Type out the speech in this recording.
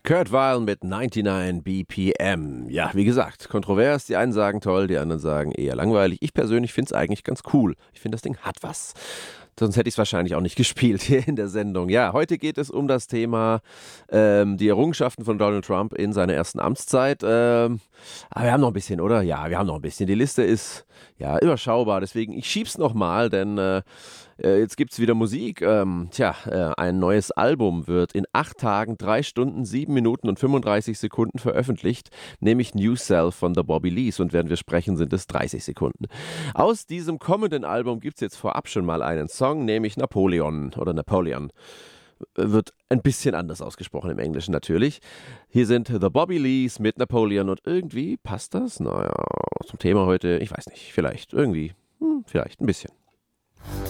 Kurt Weill mit 99 BPM. Ja, wie gesagt, kontrovers. Die einen sagen toll, die anderen sagen eher langweilig. Ich persönlich finde es eigentlich ganz cool. Ich finde, das Ding hat was. Sonst hätte ich es wahrscheinlich auch nicht gespielt hier in der Sendung. Ja, heute geht es um das Thema die Errungenschaften von Donald Trump in seiner ersten Amtszeit. Aber wir haben noch ein bisschen, oder? Ja, wir haben noch ein bisschen. Die Liste ist ja überschaubar. Deswegen, ich schieb's nochmal, denn jetzt gibt's wieder Musik. Ein neues Album wird in 8 Tagen, 3 Stunden, 7 Minuten und 35 Sekunden veröffentlicht, nämlich New Self von The Bobby Lees. Und während wir sprechen, sind es 30 Sekunden. Aus diesem kommenden Album gibt es jetzt vorab schon mal einen Song, nämlich Napoleon oder Napoleon. Wird ein bisschen anders ausgesprochen im Englischen natürlich. Hier sind The Bobby Lees mit Napoleon und irgendwie passt das, naja, zum Thema heute, ich weiß nicht, vielleicht irgendwie, vielleicht ein bisschen.